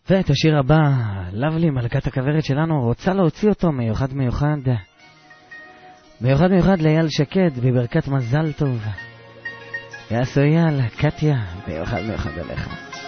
ואת השיר הבא, לבלי, מלכת הכוורת שלנו, רוצה להוציא אותו מיוחד מיוחד. מיוחד מיוחד לאייל שקד, בברכת מזל טוב. יעשו אייל, קטיה, מיוחד מיוחד עליך.